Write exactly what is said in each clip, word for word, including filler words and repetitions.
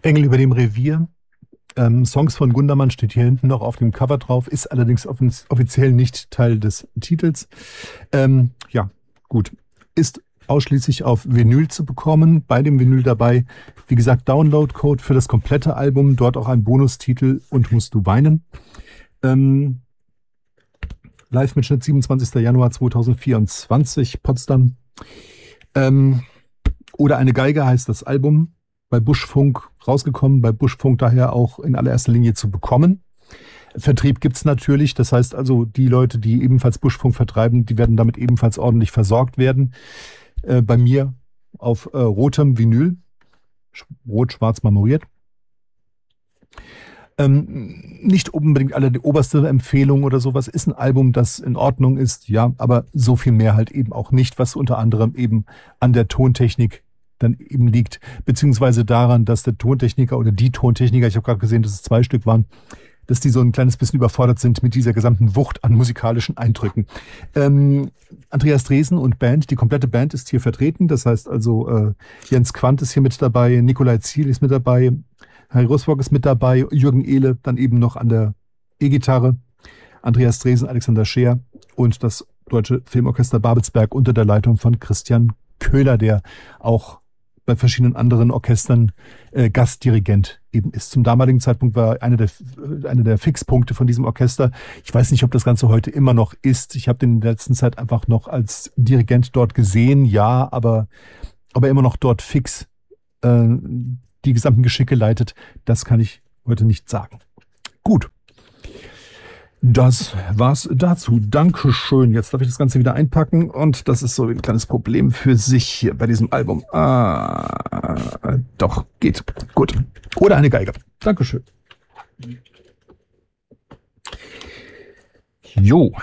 Engel über dem Revier. Ähm, Songs von Gundermann steht hier hinten noch auf dem Cover drauf, ist allerdings offiz- offiziell nicht Teil des Titels. Ähm, ja, gut. Ist ausschließlich auf Vinyl zu bekommen. Bei dem Vinyl dabei, wie gesagt, Download-Code für das komplette Album, dort auch ein Bonustitel und Musst du weinen. Ähm, Live-Mitschnitt siebenundzwanzigster Januar zweitausendvierundzwanzig, Potsdam. Ähm, oder eine Geige heißt das Album. Bei Buschfunk rausgekommen, bei Buschfunk daher auch in allererster Linie zu bekommen. Vertrieb gibt es natürlich, das heißt also, die Leute, die ebenfalls Buschfunk vertreiben, die werden damit ebenfalls ordentlich versorgt werden. Äh, bei mir auf äh, rotem Vinyl, rot-schwarz marmoriert. Ähm, nicht unbedingt alle die oberste Empfehlung oder sowas, ist ein Album, das in Ordnung ist, ja, aber so viel mehr halt eben auch nicht, was unter anderem eben an der Tontechnik dann eben liegt, beziehungsweise daran, dass der Tontechniker oder die Tontechniker, ich habe gerade gesehen, dass es zwei Stück waren, dass die so ein kleines bisschen überfordert sind mit dieser gesamten Wucht an musikalischen Eindrücken. Ähm, Andreas Dresen und Band, die komplette Band ist hier vertreten, das heißt also äh, Jens Quandt ist hier mit dabei, Nikolai Ziel ist mit dabei, Harry Roswog ist mit dabei, Jürgen Ehle dann eben noch an der E-Gitarre, Andreas Dresen, Alexander Scheer und das Deutsche Filmorchester Babelsberg unter der Leitung von Christian Köhler, der auch bei verschiedenen anderen Orchestern äh, Gastdirigent eben ist. Zum damaligen Zeitpunkt war einer der, einer der Fixpunkte von diesem Orchester. Ich weiß nicht, ob das Ganze heute immer noch ist. Ich habe den in der letzten Zeit einfach noch als Dirigent dort gesehen, ja, aber, aber immer noch dort fix äh, die gesamten Geschicke leitet. Das kann ich heute nicht sagen. Gut. Das war's dazu. Dankeschön. Jetzt darf ich das Ganze wieder einpacken und das ist so ein kleines Problem für sich hier bei diesem Album. Ah, doch, geht. Gut. Oder eine Geige. Dankeschön. Jo.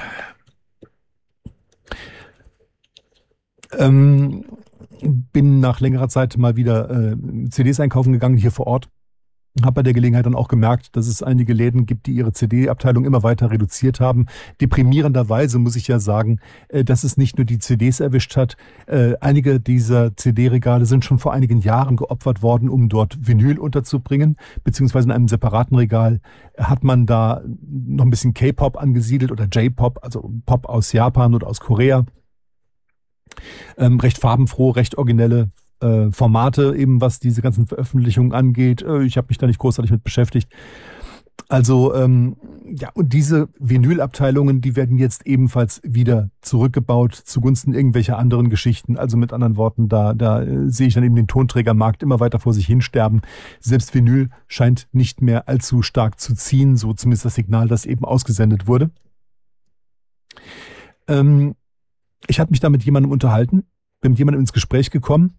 Ähm, bin nach längerer Zeit mal wieder äh, C Ds einkaufen gegangen hier vor Ort. Habe bei der Gelegenheit dann auch gemerkt, dass es einige Läden gibt, die ihre C D-Abteilung immer weiter reduziert haben. Deprimierenderweise muss ich ja sagen, dass es nicht nur die C Ds erwischt hat. Einige dieser C D-Regale sind schon vor einigen Jahren geopfert worden, um dort Vinyl unterzubringen, beziehungsweise in einem separaten Regal hat man da noch ein bisschen K-Pop angesiedelt oder J-Pop, also Pop aus Japan oder aus Korea. Ähm, recht farbenfroh, recht originelle Formate, eben was diese ganzen Veröffentlichungen angeht. Ich habe mich da nicht großartig mit beschäftigt. Also, ähm, ja, und diese Vinylabteilungen, die werden jetzt ebenfalls wieder zurückgebaut zugunsten irgendwelcher anderen Geschichten. Also mit anderen Worten, da, da äh, sehe ich dann eben den Tonträgermarkt immer weiter vor sich hinsterben. Selbst Vinyl scheint nicht mehr allzu stark zu ziehen, so zumindest das Signal, das eben ausgesendet wurde. Ähm, ich habe mich da mit jemandem unterhalten, bin mit jemandem ins Gespräch gekommen,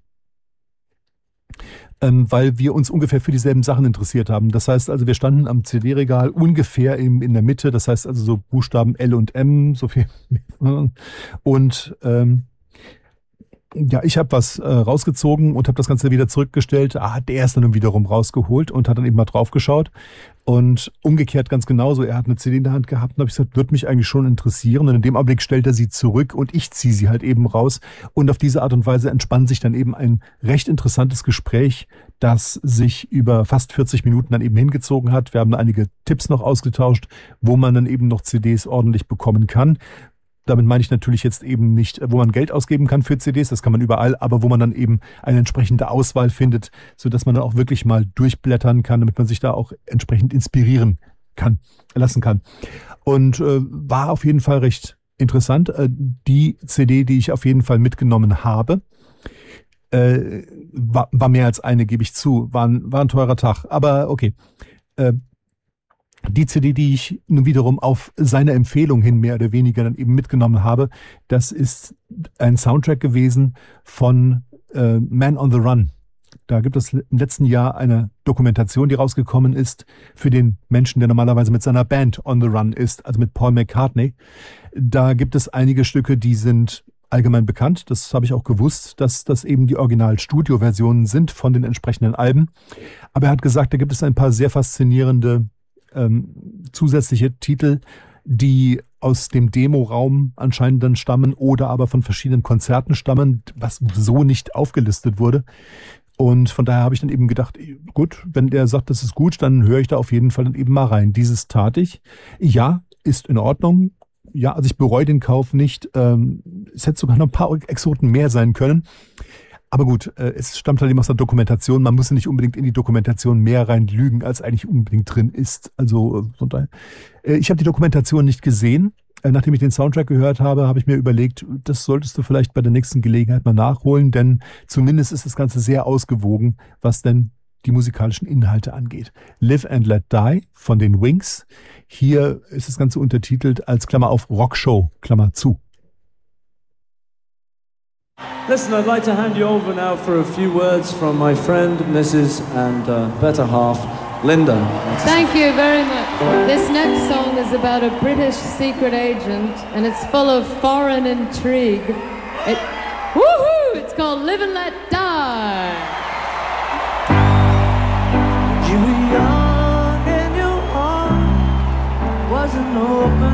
Ähm, weil wir uns ungefähr für dieselben Sachen interessiert haben. Das heißt also, wir standen am C D-Regal ungefähr im, in der Mitte, das heißt also so Buchstaben L und M, so viel. Und ähm, ja, ich habe was äh, rausgezogen und habe das Ganze wieder zurückgestellt. Ah, der ist dann wiederum rausgeholt und hat dann eben mal drauf geschaut. Und umgekehrt ganz genauso. Er hat eine C D in der Hand gehabt und habe ich gesagt, würde mich eigentlich schon interessieren. Und in dem Augenblick stellt er sie zurück und ich ziehe sie halt eben raus. Und auf diese Art und Weise entspannt sich dann eben ein recht interessantes Gespräch, das sich über fast vierzig Minuten dann eben hingezogen hat. Wir haben einige Tipps noch ausgetauscht, wo man dann eben noch C Ds ordentlich bekommen kann. Damit meine ich natürlich jetzt eben nicht, wo man Geld ausgeben kann für C Ds, das kann man überall, aber wo man dann eben eine entsprechende Auswahl findet, sodass man dann auch wirklich mal durchblättern kann, damit man sich da auch entsprechend inspirieren kann, lassen kann. Und äh, war auf jeden Fall recht interessant. Äh, die C D, die ich auf jeden Fall mitgenommen habe, äh, war, war mehr als eine, gebe ich zu. War ein, war ein teurer Tag, aber okay. Äh, Die C D, die ich nun wiederum auf seine Empfehlung hin mehr oder weniger dann eben mitgenommen habe, das ist ein Soundtrack gewesen von äh, Man on the Run. Da gibt es im letzten Jahr eine Dokumentation, die rausgekommen ist für den Menschen, der normalerweise mit seiner Band on the Run ist, also mit Paul McCartney. Da gibt es einige Stücke, die sind allgemein bekannt. Das habe ich auch gewusst, dass das eben die Original-Studio-Versionen sind von den entsprechenden Alben. Aber er hat gesagt, da gibt es ein paar sehr faszinierende Ähm, zusätzliche Titel, die aus dem Demoraum anscheinend dann stammen oder aber von verschiedenen Konzerten stammen, was so nicht aufgelistet wurde. Und von daher habe ich dann eben gedacht, gut, wenn der sagt, das ist gut, dann höre ich da auf jeden Fall dann eben mal rein. Dieses tat ich. Ja, ist in Ordnung. Ja, also ich bereue den Kauf nicht. Ähm, es hätte sogar noch ein paar Exoten mehr sein können. Aber gut, äh, es stammt halt eben aus der Dokumentation. Man muss ja nicht unbedingt in die Dokumentation mehr rein lügen, als eigentlich unbedingt drin ist. Also äh, von daher. Äh, ich habe die Dokumentation nicht gesehen. Äh, nachdem ich den Soundtrack gehört habe, habe ich mir überlegt, das solltest du vielleicht bei der nächsten Gelegenheit mal nachholen, denn zumindest ist das Ganze sehr ausgewogen, was denn die musikalischen Inhalte angeht. Live and Let Die von den Wings. Hier ist das Ganze untertitelt als Klammer auf Rockshow, Klammer zu. Listen, I'd like to hand you over now for a few words from my friend, Missus and uh, better half, Linda. Thank you very much. This next song is about a British secret agent, and it's full of foreign intrigue. It, woohoo! It's called Live and Let Die. You were young and your heart wasn't open.